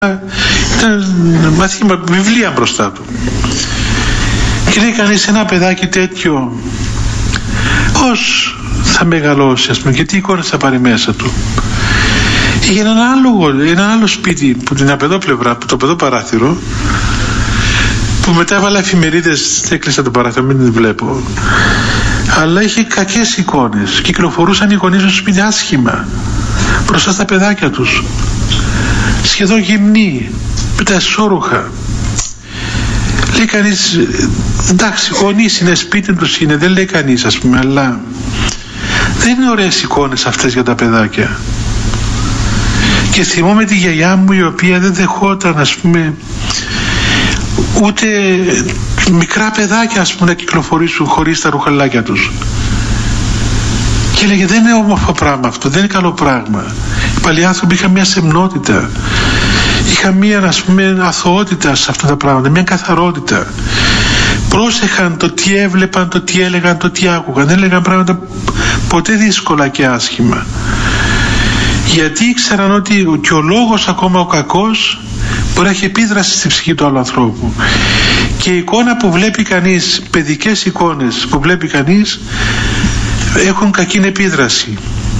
ήταν μαθήμα, βιβλία μπροστά του. Και λέει κανείς, ένα παιδάκι τέτοιο πώς θα μεγαλώσει, ας πούμε, και τι εικόνες θα πάρει μέσα του. Είχε ένα άλλο σπίτι που την απεδόπλευρα, το παιδοπαράθυρο, που μετά έβαλα εφημερίδες, έκλεισα το παράθυρο, μην την βλέπω, αλλά είχε κακές εικόνες. Κυκλοφορούσαν οι γονείς στο σπίτι άσχημα μπροστά στα παιδάκια τους, σχεδόν γυμνοί, με τα εσώρουχα. Λέει κανείς, εντάξει, γονείς είναι, σπίτι τους είναι, δεν λέει κανείς, ας πούμε, αλλά δεν είναι ωραίες εικόνες αυτές για τα παιδάκια. Και θυμόμαι τη γιαγιά μου, η οποία δεν δεχόταν, ας πούμε, ούτε μικρά παιδάκια, ας πούμε, να κυκλοφορήσουν χωρίς τα ρουχαλάκια τους. Και έλεγε, δεν είναι όμορφο πράγμα αυτό, δεν είναι καλό πράγμα. Οι παλιοί άνθρωποι είχαν μια σεμνότητα, είχαν μια, ας πούμε, αθωότητα σε αυτά τα πράγματα, μια καθαρότητα. Πρόσεχαν το τι έβλεπαν, το τι έλεγαν, το τι άκουγαν. Δεν έλεγαν πράγματα ποτέ δύσκολα και άσχημα. Γιατί ήξεραν ότι και ο λόγος, ακόμα ο κακός, μπορεί να έχει επίδραση στη ψυχή του άλλου ανθρώπου. Και η εικόνα που βλέπει κανείς, παιδικές εικόνες που βλέπει κανείς, έχουν κακή επίδραση.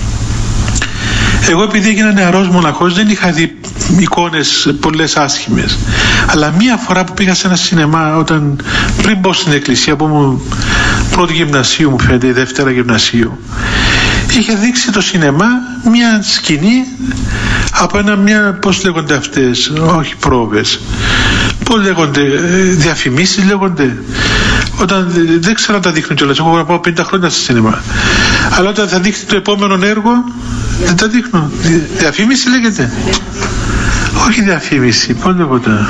Εγώ, επειδή έγινα νεαρός μοναχός, δεν είχα δει εικόνες πολλές άσχημες. Αλλά μία φορά που πήγα σε ένα σινεμά, πριν μπω στην εκκλησία, που ήμουν πρώτη γυμνασίου, μου φαίνεται, η δεύτερα γυμνασίου, είχε δείξει το σινεμά μια σκηνή από πώς λέγονται αυτές, όχι πρόβες, πώς λέγονται, διαφημίσεις λέγονται, όταν δεν ξέρω αν τα δείχνουν κιόλας, έχω να πάω 50 χρόνια στο σινεμά, αλλά όταν θα δείχνει το επόμενο έργο δεν τα δείχνουν. Διαφήμιση λέγεται, όχι διαφήμιση, πώς λέγονται,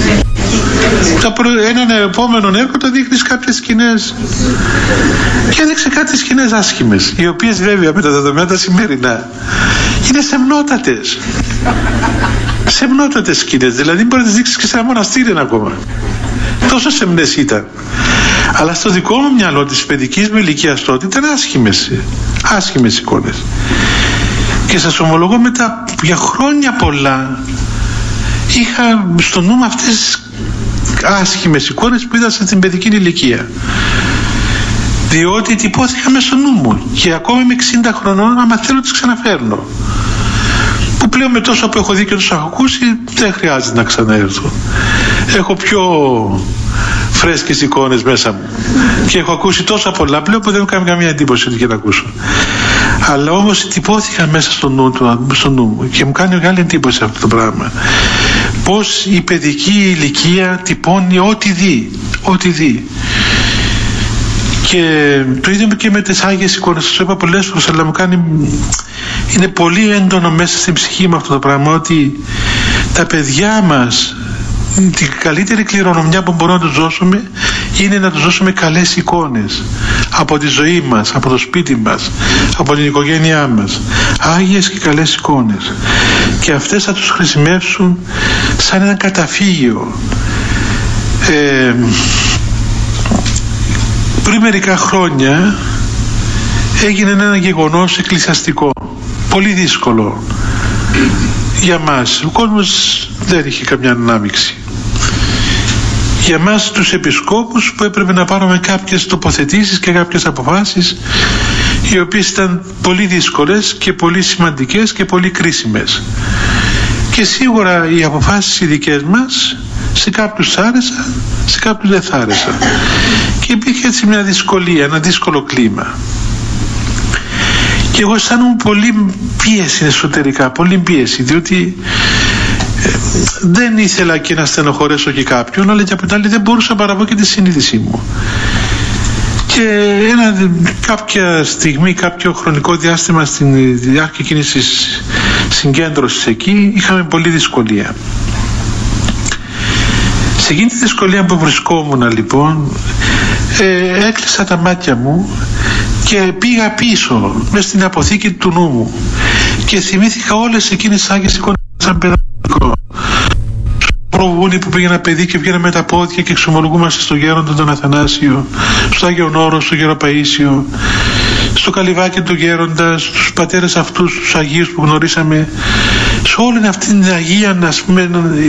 έναν επόμενο έργο το δείχνεις κάποιες σκηνές, και έδειξε κάτι σκηνές άσχημες, οι οποίες βέβαια με τα δεδομένα τα σημερινά είναι σεμνότατες σκηνές, δηλαδή μπορεί να τις δείξεις και σε ένα μοναστήρι ακόμα, τόσο σεμνές ήταν. Αλλά στο δικό μου μυαλό της παιδικής μου ηλικίας τότε ήταν άσχημες εικόνες. Και σας ομολογώ, μετά για χρόνια πολλά είχα στο νου μου αυτές άσχημες εικόνες που είδα στην παιδική ηλικία, διότι τυπώθηκα μέσα στο νου μου, και ακόμα με 60 χρονών, άμα θέλω, τις ξαναφέρνω, που πλέον με τόσο που έχω δει και τόσο έχω ακούσει, δεν χρειάζεται να ξαναέρθω. Έχω πιο φρέσκες εικόνες μέσα μου και έχω ακούσει τόσα πολλά πλέον που δεν μου κάνει καμία εντύπωση ότι και να ακούσω. Αλλά όμως τυπώθηκα μέσα στο νου μου και μου κάνει μεγάλη εντύπωση αυτό το πράγμα, πως η παιδική ηλικία τυπώνει ό,τι δει. Και το ίδιο και με τις Άγιες εικόνες, το είπα πολλές φορές, αλλά είναι πολύ έντονο μέσα στην ψυχή μου αυτό το πράγμα, ότι τα παιδιά μας, την καλύτερη κληρονομιά που μπορούμε να τους δώσουμε είναι να τους δώσουμε καλές εικόνες από τη ζωή μας, από το σπίτι μας, από την οικογένειά μας, άγιες και καλές εικόνες, και αυτές θα τους χρησιμεύσουν σαν ένα καταφύγιο. Πριν μερικά χρόνια έγινε ένα γεγονός εκκλησιαστικό, πολύ δύσκολο για μας. Ο κόσμος δεν είχε καμιά ανάμειξη. Για μας τους επισκόπους, που έπρεπε να πάρουμε κάποιες τοποθετήσεις και κάποιες αποφάσεις, οι οποίες ήταν πολύ δύσκολες και πολύ σημαντικές και πολύ κρίσιμες. Και σίγουρα οι αποφάσεις οι δικές μας σε κάποιους άρεσαν, σε κάποιους δεν θα άρεσαν, και υπήρχε έτσι μια δυσκολία, ένα δύσκολο κλίμα. Και εγώ αισθάνομαι πολύ πίεση εσωτερικά, πολύ πίεση, διότι δεν ήθελα και να στενοχωρέσω και κάποιον, αλλά και από την άλλη δεν μπορούσα να παραβώ και τη συνείδησή μου. Και κάποια στιγμή, κάποιο χρονικό διάστημα στην διάρκεια εκείνης της συγκέντρωσης εκεί, είχαμε πολλή δυσκολία. Σε εκείνη τη δυσκολία που βρισκόμουν, λοιπόν, έκλεισα τα μάτια μου και πήγα πίσω μες στην αποθήκη του νου μου και θυμήθηκα όλες εκείνες τις Άγιες εικόνες σαν παιδικό. Στο προβούνι που πήγαινα παιδί και βγαίνα με τα πόδια και εξομολογούμαστε στο Γέροντα τον Αθανάσιο, στο Άγιον Όρος, στο Γεροπαΐσιο, στο Καλυβάκι του Γέροντα, στους πατέρες αυτούς τους Αγίους που γνωρίσαμε, σε αυτή την Αγία, ας πούμε,